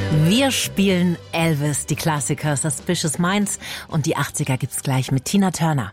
Wir spielen Elvis, die Klassiker Suspicious Minds und die 80er gibt's gleich mit Tina Turner.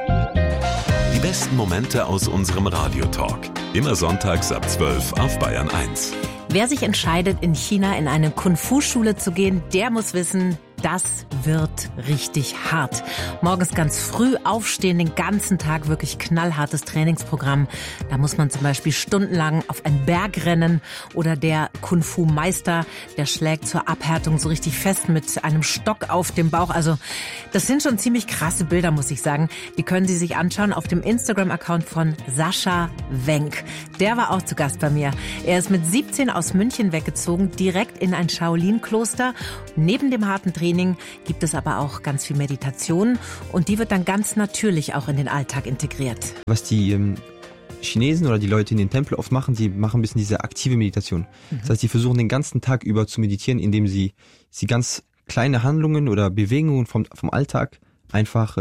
Die besten Momente aus unserem Radiotalk. Immer sonntags ab 12 auf Bayern 1. Wer sich entscheidet, in China in eine Kung-Fu-Schule zu gehen, der muss wissen, das wird richtig hart. Morgens ganz früh aufstehen, den ganzen Tag wirklich knallhartes Trainingsprogramm. Da muss man zum Beispiel stundenlang auf einen Berg rennen oder der Kung-Fu-Meister, der schlägt zur Abhärtung so richtig fest mit einem Stock auf dem Bauch. Also das sind schon ziemlich krasse Bilder, muss ich sagen. Die können Sie sich anschauen auf dem Instagram-Account von Sascha Wenk. Der war auch zu Gast bei mir. Er ist mit 17 aus München weggezogen, direkt in ein Shaolin-Kloster. Neben dem harten Training gibt es aber auch ganz viel Meditation und die wird dann ganz natürlich auch in den Alltag integriert. Was die Chinesen oder die Leute in den Tempel oft machen, die machen ein bisschen diese aktive Meditation. Das heißt, die versuchen den ganzen Tag über zu meditieren, indem sie ganz kleine Handlungen oder Bewegungen vom Alltag einfach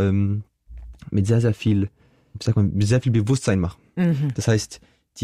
mit sehr viel Bewusstsein machen. Das heißt,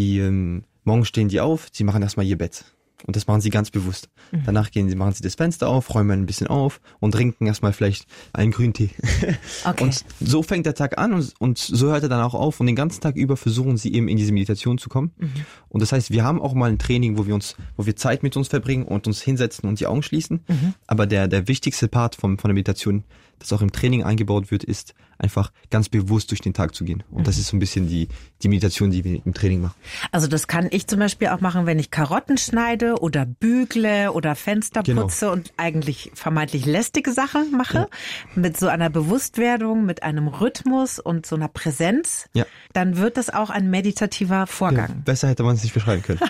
morgens stehen die auf, sie machen erstmal ihr Bett. Und das machen sie ganz bewusst. Danach machen sie das Fenster auf, räumen ein bisschen auf und trinken erstmal vielleicht einen Grüntee. Okay. Und so fängt der Tag an und so hört er dann auch auf. Und den ganzen Tag über versuchen sie eben in diese Meditation zu kommen. Und das heißt, wir haben auch mal ein Training, wo wir Zeit mit uns verbringen und uns hinsetzen und die Augen schließen. Aber der wichtigste Part von der Meditation, das auch im Training eingebaut wird, ist einfach ganz bewusst durch den Tag zu gehen. Und das ist so ein bisschen die Meditation, die wir im Training machen. Also das kann ich zum Beispiel auch machen, wenn ich Karotten schneide oder bügle oder Fenster putze und eigentlich vermeintlich lästige Sachen mache. Ja. Mit so einer Bewusstwerdung, mit einem Rhythmus und so einer Präsenz. Ja. Dann wird das auch ein meditativer Vorgang. Ja, besser hätte man es nicht beschreiben können.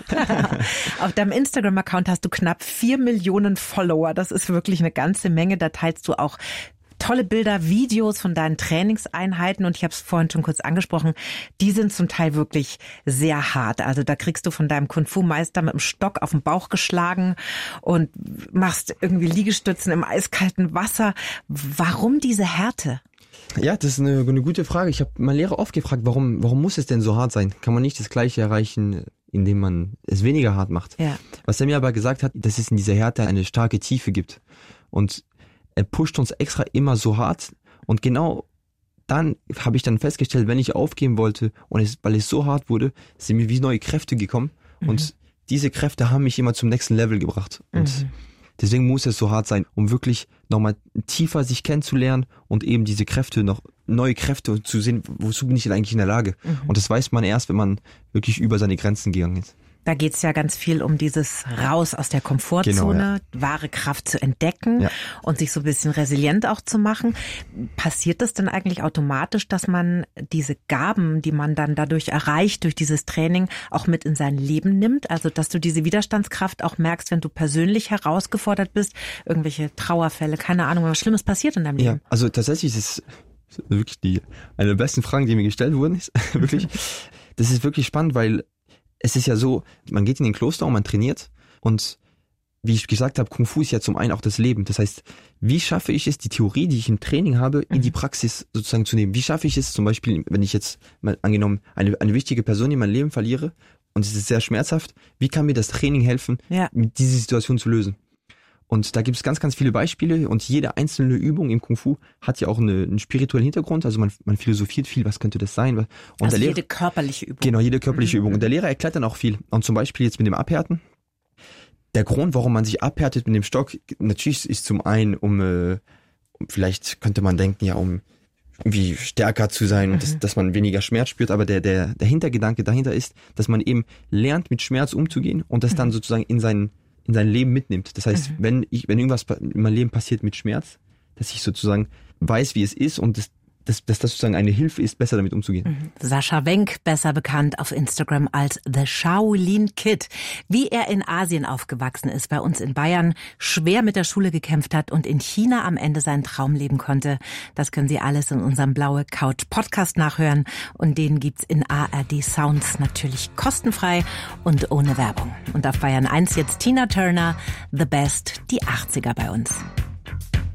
Auf deinem Instagram-Account hast du knapp 4 Millionen Follower. Das ist wirklich eine ganze Menge. Da teilst du auch tolle Bilder, Videos von deinen Trainingseinheiten und ich habe es vorhin schon kurz angesprochen, die sind zum Teil wirklich sehr hart. Also da kriegst du von deinem Kung-Fu-Meister mit dem Stock auf den Bauch geschlagen und machst irgendwie Liegestützen im eiskalten Wasser. Warum diese Härte? Ja, das ist eine gute Frage. Ich habe meinen Lehrer oft gefragt, warum muss es denn so hart sein? Kann man nicht das Gleiche erreichen, indem man es weniger hart macht? Ja. Was er mir aber gesagt hat, dass es in dieser Härte eine starke Tiefe gibt. Und er pusht uns extra immer so hart und genau dann habe ich dann festgestellt, wenn ich aufgeben wollte und weil es so hart wurde, sind mir wie neue Kräfte gekommen und diese Kräfte haben mich immer zum nächsten Level gebracht und deswegen muss es so hart sein, um wirklich nochmal tiefer sich kennenzulernen und eben diese Kräfte, noch neue Kräfte zu sehen, wozu bin ich denn eigentlich in der Lage? Und das weiß man erst, wenn man wirklich über seine Grenzen gegangen ist. Da geht's ja ganz viel um dieses Raus aus der Komfortzone, wahre Kraft zu entdecken und sich so ein bisschen resilient auch zu machen. Passiert das denn eigentlich automatisch, dass man diese Gaben, die man dann dadurch erreicht, durch dieses Training, auch mit in sein Leben nimmt? Also, dass du diese Widerstandskraft auch merkst, wenn du persönlich herausgefordert bist, irgendwelche Trauerfälle, keine Ahnung, was Schlimmes passiert in deinem Leben? Ja, also tatsächlich ist es wirklich eine der besten Fragen, die mir gestellt wurden. Wirklich. Das ist wirklich spannend, weil es ist ja so, man geht in den Kloster und man trainiert und wie ich gesagt habe, Kung Fu ist ja zum einen auch das Leben. Das heißt, wie schaffe ich es, die Theorie, die ich im Training habe, in die Praxis sozusagen zu nehmen? Wie schaffe ich es zum Beispiel, wenn ich jetzt mal angenommen eine wichtige Person in meinem Leben verliere und es ist sehr schmerzhaft, wie kann mir das Training helfen, diese Situation zu lösen? Und da gibt es ganz, ganz viele Beispiele und jede einzelne Übung im Kung Fu hat ja auch einen spirituellen Hintergrund. Also man philosophiert viel, was könnte das sein? Und also jede körperliche Übung. Genau, jede körperliche Übung. Und der Lehrer erklärt dann auch viel. Und zum Beispiel jetzt mit dem Abhärten. Der Grund, warum man sich abhärtet mit dem Stock, natürlich ist zum einen, um vielleicht könnte man denken, ja, um irgendwie stärker zu sein und dass man weniger Schmerz spürt. Aber der Hintergedanke dahinter ist, dass man eben lernt, mit Schmerz umzugehen und das dann sozusagen in sein Leben mitnimmt. Das heißt, wenn irgendwas in meinem Leben passiert mit Schmerz, dass ich sozusagen weiß, wie es ist und dass das sozusagen eine Hilfe ist, besser damit umzugehen. Sascha Wenk, besser bekannt auf Instagram als The Shaolin Kid. Wie er in Asien aufgewachsen ist, bei uns in Bayern, schwer mit der Schule gekämpft hat und in China am Ende seinen Traum leben konnte, das können Sie alles in unserem Blaue Couch Podcast nachhören. Und den gibt's in ARD Sounds natürlich kostenfrei und ohne Werbung. Und auf Bayern 1 jetzt Tina Turner, The Best, die 80er bei uns.